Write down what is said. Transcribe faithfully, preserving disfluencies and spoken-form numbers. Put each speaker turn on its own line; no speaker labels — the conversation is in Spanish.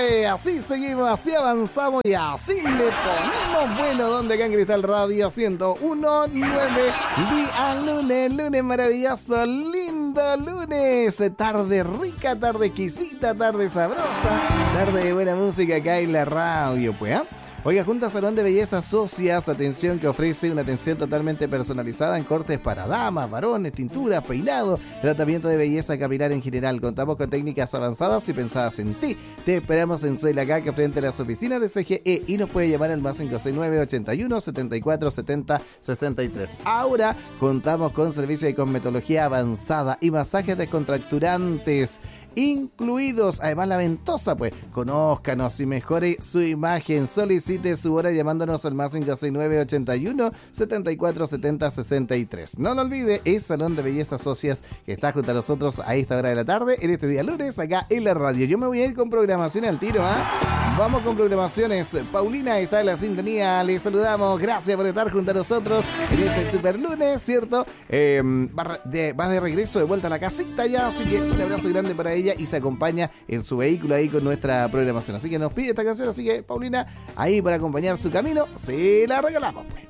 tarde. Así seguimos, así avanzamos y así le ponemos bueno donde acá en Cristal Radio ciento uno punto nueve. Día lunes, lunes maravilloso, lindo lunes. Tarde rica, tarde exquisita, tarde sabrosa, tarde de buena música acá en la radio, pues, ¿eh? Oiga, junto a Salón de Belleza Socias, atención que ofrece una atención totalmente personalizada en cortes para damas, varones, tinturas, peinados, tratamiento de belleza capilar en general. Contamos con técnicas avanzadas y pensadas en ti. Te esperamos en Soy la Caca frente a las oficinas de C G E y nos puede llamar al más cinco seis nueve, ochenta y uno, setenta y cuatro, setenta, sesenta y tres. Ahora contamos con servicio de cosmetología avanzada y masajes descontracturantes incluidos. Además la ventosa, pues, conózcanos y mejore su imagen. Solicite su hora llamándonos al más cinco seis nueve, ochenta y uno, setenta y cuatro, setenta, sesenta y tres. No lo olvide, es Salón de Belleza Socias que está junto a nosotros a esta hora de la tarde, en este día lunes, acá en la radio. Yo me voy a ir con programación al tiro, ¿ah? ¿eh? Vamos con programaciones. Paulina está en la sintonía, le saludamos. Gracias por estar junto a nosotros en este super lunes, ¿cierto? Eh, va, de, va de regreso, de vuelta a la casita ya, así que un abrazo grande para ella y se acompaña en su vehículo ahí con nuestra programación. Así que nos pide esta canción, así que Paulina, ahí para acompañar su camino, se la regalamos, pues.